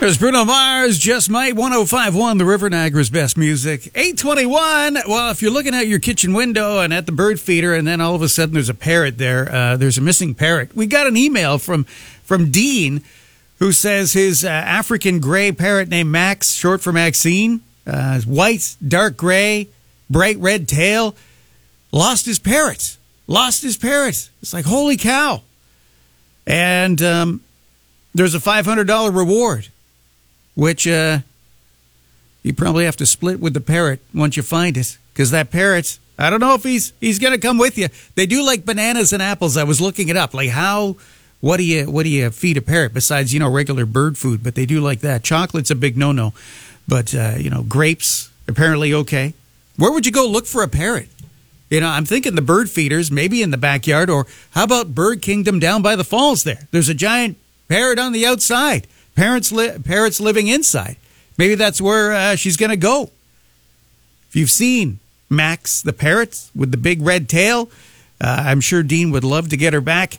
There's Bruno Mars, Just Might, 105.1, the River Niagara's best music. 821, well, if you're looking out your kitchen window and at the bird feeder and then all of a sudden there's a parrot there, there's a missing parrot. We got an email from Dean who says his African gray parrot named Max, short for Maxine, white, dark gray, bright red tail, lost his parrot. It's like, holy cow. And there's a $500 reward, which you probably have to split with the parrot once you find it, because that parrot, I don't know if he's going to come with you. They do like bananas and apples. I was looking it up, like what do you feed a parrot besides regular bird food? But they do like that. Chocolate's a big no-no, but grapes apparently okay. Where would you go look for a parrot? I'm thinking the bird feeders, maybe in the backyard, or how about Bird Kingdom down by the falls there? There's a giant parrot on the outside. Parrots living inside. Maybe that's where she's going to go. If you've seen Max the parrot with the big red tail, I'm sure Dean would love to get her back.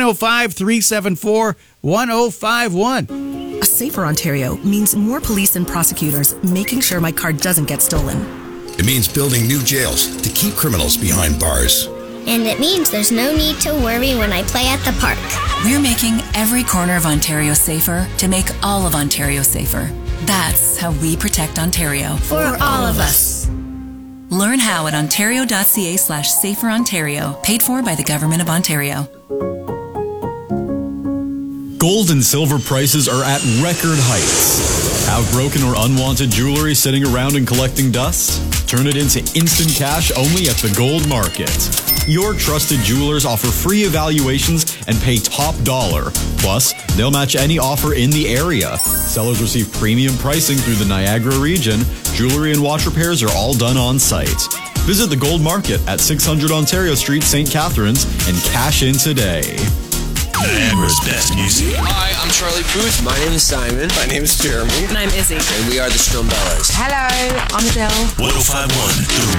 905-374-1051. A safer Ontario means more police and prosecutors making sure my car doesn't get stolen. It means building new jails to keep criminals behind bars. And it means there's no need to worry when I play at the park. We're making every corner of Ontario safer to make all of Ontario safer. That's how we protect Ontario. For all of us. Learn how at ontario.ca/saferontario, paid for by the Government of Ontario. Gold and silver prices are at record heights. Have broken or unwanted jewelry sitting around and collecting dust? Turn it into instant cash only at the Gold Market. Your trusted jewelers offer free evaluations and pay top dollar. Plus, they'll match any offer in the area. Sellers receive premium pricing through the Niagara region. Jewelry and watch repairs are all done on site. Visit the Gold Market at 600 Ontario Street, St. Catharines, and cash in today. Niagara's best music. Hi, I'm Charlie Puth. My name is Simon. My name is Jeremy. And I'm Izzy. And we are the Strumbellas. Hello, I'm Adele. 105.1, the